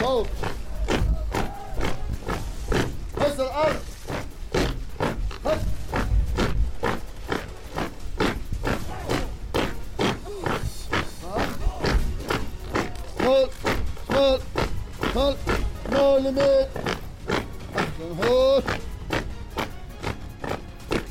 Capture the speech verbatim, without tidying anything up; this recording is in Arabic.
فوق. هز الارض. هز. شمال شمال شمال شمال يمين. احسن هوش.